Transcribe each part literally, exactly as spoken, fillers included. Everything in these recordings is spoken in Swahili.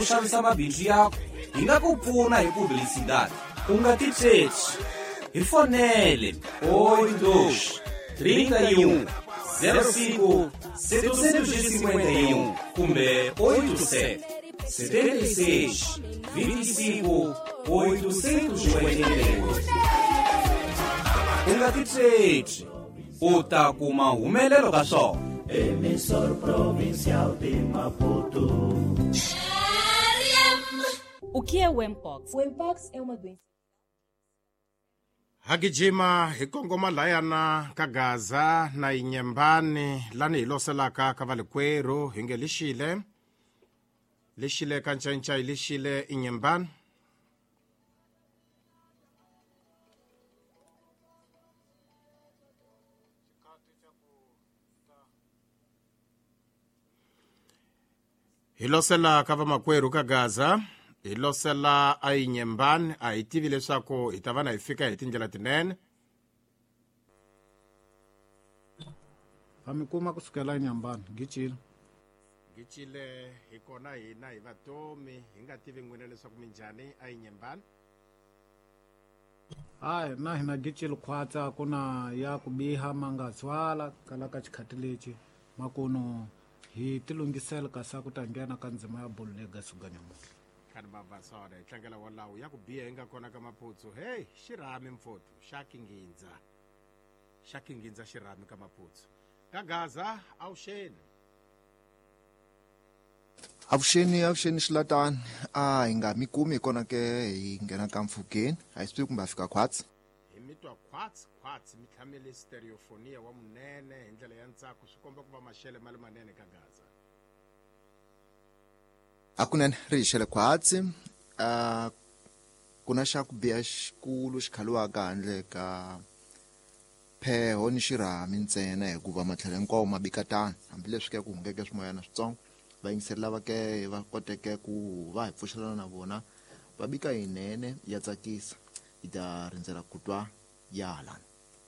xavisa mabindzu yako hi nga ku pfuna hi publicidade u nga titshegi hi fonele oito trinta e um zero cinco setecentos e cinquenta e um kumbe oito sete setenta e seis vinte e cinco oitocentos e oitenta e oito. U nga titshegi u ta kuma humelelo ka swona. Emissor provincial de Maputo. O que é o Mpox? O Mpox é uma doença. Hagijima hi kongoma layana ka Gaza na inyembani lani hi loselaka ka valikweru hi nge lixile lixile ka ncanca hi lixile inyembani hi losela ka vamakweru ka Gaza hi losela a inyembani a hi tivi leswaku hi ta va na hi fika hi tindlela tinene amikuma kusukela inyambani gicile gicile hi kona hina hi vatomi hi nga tivi n'wina leswaku minjhani a inyembani hayi na hina gicile khwatsa kuna ya ku biha mangazwala kala ka xikhati lexi makuno hi tilungisela ka sa ku ta nghena ka ndzima ya bolo leyi ga suka nyamuhla khani mavasona hi tlangela walawo ya ku biha hi nga kona ka maputsu hey xirhami mfoto xa kingindza xa kingindza xirhami ka maputsu ka Gaza avuxeni avuxeni avuxeni xilatani a hi nga mi kumi hi kona ke hi nghena ka mpfhukeni a hi swi tivi kumbe a fika khwatsi hi mitwa khwatsi khwatsi mi tlhamele stereofonia wa munene hi ndlela ya ntsako swi komba ku va maxele ma le manene ka Gaza a kunene ri hi xele khwatsi a ku na xa ku biha xikulu xi khaliwaka handle ka pheho ni xirhami ntsena hikuva matlhelo hinkwawo ma bikatana hambileswi ke ku hungeke swimoyana switsongo vayingiseri lava ke va koteke ku va hi pfuxelana na vona va bika yinene ya tsakisa hi ta rindzela ku twa ya halani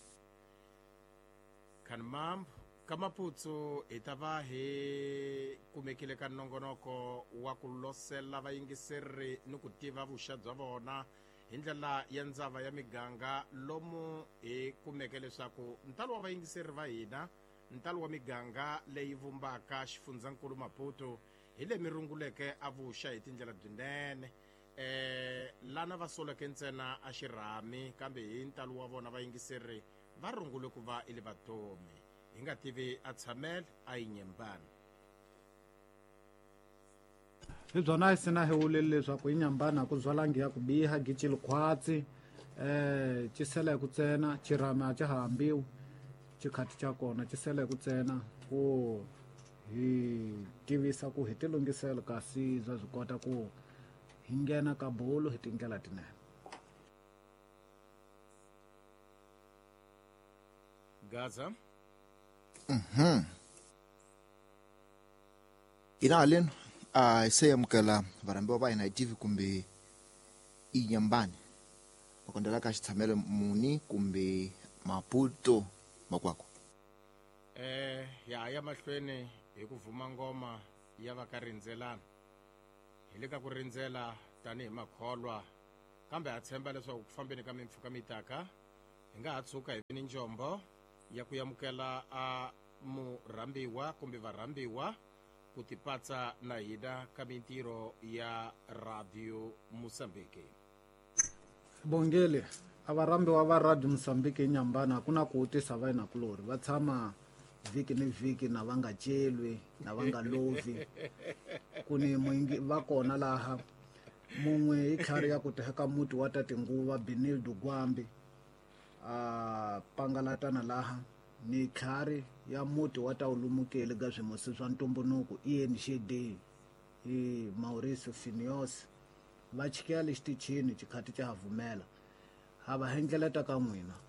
khani mambo ka maputsu hi ta va hi kumekile ka nongonoko wa ku losela vayingiseri ni ku tiva vuxa bya vona hi ndlela ya ndzava ya miganga lomu hi kumeke leswaku ntalo wa vayingiseri va hina ntalo wa miganga leyi vumbaka xifundzhankulu Maputo hi le mirunguleke a vuxa hi tindlela byinene eh lana va soleke ntsena a xirhami kambe hi ntalo wa vona vayingiseri va rungule ku va ile vatomi hi nga tivi a tshamela a inyembani hi byona hi sina hi wuleli leswaku inyambani a ku zwalangi ya ku biha gicile khwatsi eh cisela hi ku tsena xirhami a ci hambiwi xikhati xa kona cisela hi ku tsena ku hi tivisa ku hi tilungisela kasi za byi kota ku hi nghena ka bolo hi tindlela tinene Gaza mhm ina haleni a se amukela varambiwa va hina hi tivi kumbe inyambani va kondlela ka xitshamelo muni kumbe Maputo makwako eh ya ya mahlweni hi ku vuma ngoma ya va ka rindzelana hi le ka ku rindzela tani hi makholwa kambe ha tshemba leswaku ku fambeni ka mimpfhuka mitaka hi nga ha tshuka hi vini njombo ya ku yamukela a murambiwa kumbe varambiwa ku tipatsa na hina ka mintirho ya Radio Mozambique bongele a varambiwa va Radio Mozambique inyambani ku na ku tisa va ina kulori va tshama vhiki ni vhiki na va nga celwi na va nga lovi kuni mwingi va kona laha mun'we i tlhari ya ku teka muti wa tatinguva Benildo Gwambi a pangalatana laha ni tlhari ya muti wa taulumukeli ga swimosi swa ntumbuluko Ian Shede i Mauricio Finios va chikela xitichini xikhati xa havumela ha va hengeleta ka n'wina